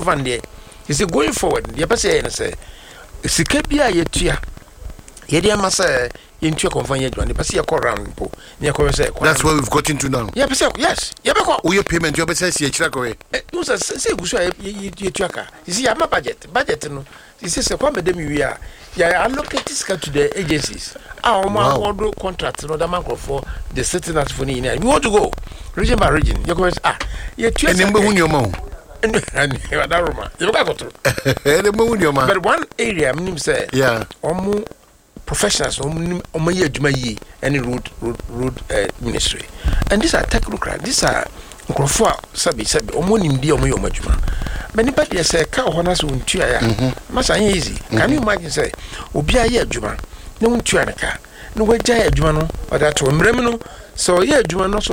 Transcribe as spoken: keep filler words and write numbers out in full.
van there. You see, going forward, the person say, Sikabia yetia, Yedia Massa, into a confinement, the Passia Coram, that's where we've got into now. Yeah, yes, Yabako, your payment, your business, your track away. You say, you tracker. You see, I'm a budget, budget, no. This is a comedy we are. Yeah, allocate this to the agencies. Our man contract, no, the man for the certain as for you. We want to go region by region. You're going, ah, you're two number one your mom. And you got to. But one area, I mean, say, yeah, or professionals, or my year, any road, road, road ministry. And these are technocrats. These are Crawford, Sabi, Sabi, or morning, dear, my major. Many people say, cow, one has one chair. Massa easy. Can you imagine, say, Obia, yeah, Juma, no one chair, no way, Jaya, Jumano, or that one, Remino, so, yeah, Jumano, so.